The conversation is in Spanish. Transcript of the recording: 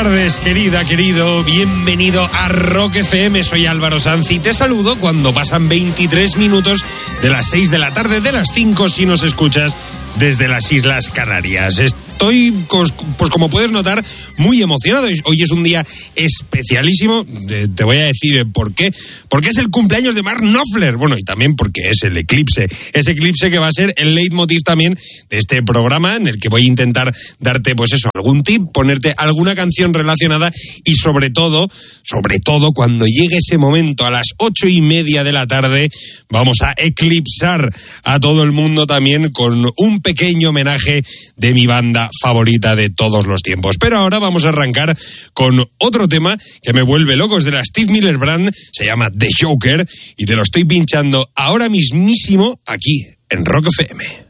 tardes, querida, querido. Bienvenido a Rock FM. Soy Álvaro Sanz y te saludo cuando pasan 23 minutos de las 6 de la tarde, de las 5 si nos escuchas desde las Islas Canarias. Estoy, pues como puedes notar, muy emocionado. Hoy es un día especialísimo. Te voy a decir por qué. Porque es el cumpleaños de Mark Knopfler. Bueno, y también porque es el eclipse. Ese eclipse que va a ser el leitmotiv también de este programa, en el que voy a intentar darte, pues eso, algún tip, ponerte alguna canción relacionada y sobre todo, cuando llegue ese momento a las 8:30 de la tarde, vamos a eclipsar a todo el mundo también con un pequeño homenaje de mi banda favorita de todos los tiempos. Pero ahora vamos a arrancar con otro tema que me vuelve loco, es de la Steve Miller Band, se llama The Joker y te lo estoy pinchando ahora mismísimo aquí en Rock FM.